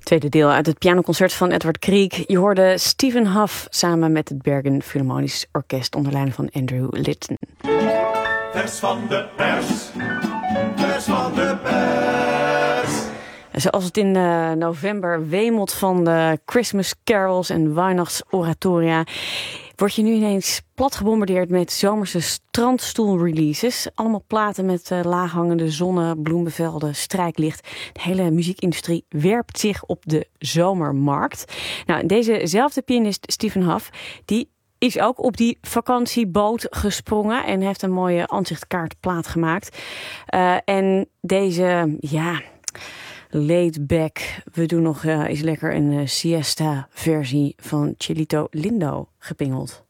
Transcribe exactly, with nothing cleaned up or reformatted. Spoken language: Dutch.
Tweede deel uit het pianoconcert van Edward Grieg. Je hoorde Stephen Hough samen met het Bergen Philharmonisch Orkest onder leiding van Andrew Litton. Vers van de pers, vers van de pers. Zoals het in uh, november wemelt van de Christmas carols en weihnachtsoratoria, word je nu ineens plat gebombardeerd met zomerse strandstoelreleases. Allemaal platen met uh, laaghangende zonnen, bloemenvelden, strijklicht. De hele muziekindustrie werpt zich op de zomermarkt. Nou, dezezelfde pianist Stephen Hough, die is ook op die vakantieboot gesprongen en heeft een mooie aanzichtkaartplaat gemaakt. Uh, en deze, ja, laid back, we doen nog uh, eens lekker een uh, siesta versie van Chilito Lindo gepingeld.